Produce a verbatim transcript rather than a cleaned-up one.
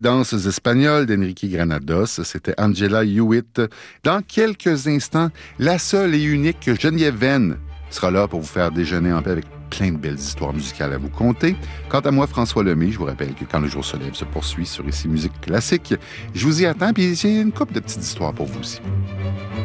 Danses espagnoles d'Enrique Granados, c'était Angela Hewitt. Dans quelques instants, la seule et unique Geneviève Venn sera là pour vous faire déjeuner en paix avec plein de belles histoires musicales à vous conter. Quant à moi, François Lemay, je vous rappelle que Quand le jour se lève se poursuit sur Ici Musique Classique. Je vous y attends, puis il y a une couple de petites histoires pour vous aussi.